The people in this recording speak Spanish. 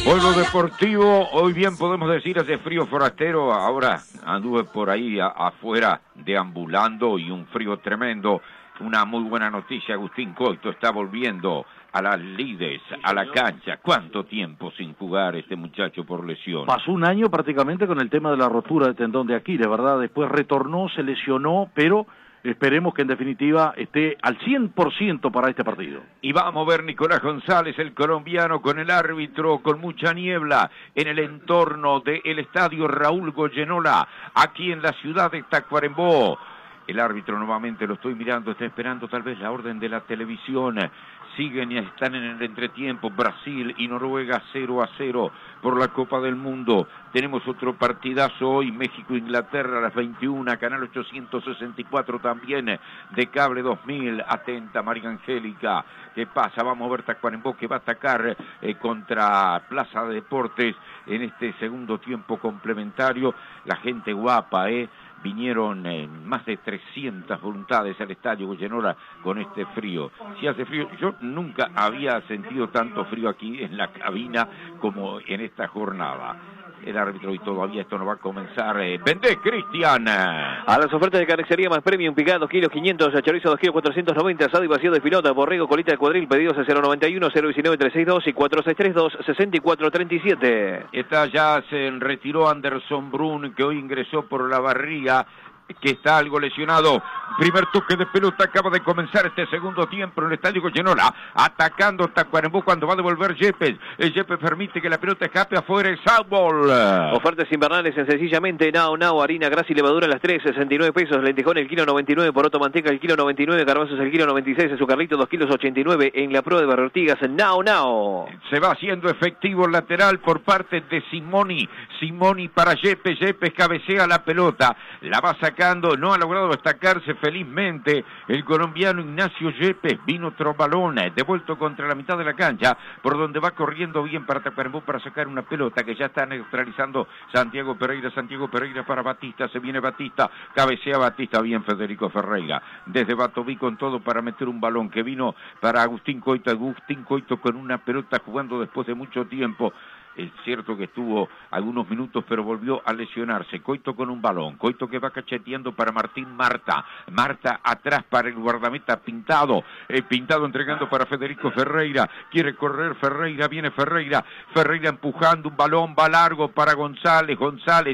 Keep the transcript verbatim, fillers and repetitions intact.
Pueblo Deportivo, hoy bien podemos decir hace frío forastero, ahora anduve por ahí a, afuera deambulando y un frío tremendo. Una muy buena noticia, Agustín Coito está volviendo a las lides, a la cancha. ¿Cuánto tiempo sin jugar este muchacho por lesión? Pasó un año prácticamente con el tema de la rotura de tendón de Aquiles, ¿verdad? Después retornó, se lesionó, pero esperemos que en definitiva esté al cien por ciento para este partido. Y vamos a ver Nicolás González, el colombiano, con el árbitro, con mucha niebla en el entorno del estadio Raúl Goyenola, aquí en la ciudad de Tacuarembó. El árbitro nuevamente lo estoy mirando, está esperando tal vez la orden de la televisión. Siguen y están en el entretiempo. Brasil y Noruega cero a cero por la Copa del Mundo. Tenemos otro partidazo hoy, México-Inglaterra a las veintiuna, Canal ochocientos sesenta y cuatro también, de Cable dos mil. Atenta María Angélica, ¿qué pasa? Vamos a ver Tacuarembó que va a atacar eh, contra Plaza de Deportes en este segundo tiempo complementario. La gente guapa, ¿eh? Vinieron eh, más de trescientas voluntades al estadio Goyenola con este frío. Si hace frío, yo nunca había sentido tanto frío aquí en la cabina como en esta jornada. El árbitro y todavía esto no va a comenzar. Eh, ¡Vende, Cristian! A las ofertas de carnicería más premium, picada dos kilos quinientos, chorizo dos kilos cuatrocientos noventa, asado y vacío de pilota, borrego, colita de cuadril, pedidos a cero noventa y uno, cero diecinueve, trescientos sesenta y dos y cuatro seis tres dos, sesenta y cuatro treinta y siete. Esta ya se retiró Anderson Brun, que hoy ingresó por la barriga, que está algo lesionado. Primer toque de pelota, acaba de comenzar este segundo tiempo en el estadio Goyenola, atacando Tacuarembó cuando va a devolver Yepes. El Yepes permite que la pelota escape afuera, es outball. Ofertas invernales en sencillamente Nao Nao, harina, grasa y levadura a las tres, sesenta y nueve pesos, lentejón el kilo noventa y nueve, poroto manteca el kilo noventa y nueve, garbanzos el kilo noventa y seis, azucarlito dos kilos ochenta y nueve, en la pro de Barrio Ortigas, Nao Nao. Se va haciendo efectivo el lateral por parte de Simoni, Simoni para Yepes, Yepes cabecea la pelota, la va sacando, no ha logrado destacarse felizmente el colombiano Ignacio Yepes. Vino otro balón, devuelto contra la mitad de la cancha, por donde va corriendo bien para Tacuarembó para sacar una pelota que ya está neutralizando Santiago Pereira, Santiago Pereira para Batista, se viene Batista, cabecea Batista, bien Federico Ferreira, desde Batoví con todo para meter un balón que vino para Agustín Coito, Agustín Coito con una pelota jugando después de mucho tiempo. Es cierto que estuvo algunos minutos, pero volvió a lesionarse. Coito con un balón. Coito que va cacheteando para Martín Marta. Marta atrás para el guardameta Pintado. Eh, Pintado entregando para Federico Ferreira. Quiere correr Ferreira, viene Ferreira. Ferreira empujando un balón, va largo para González. González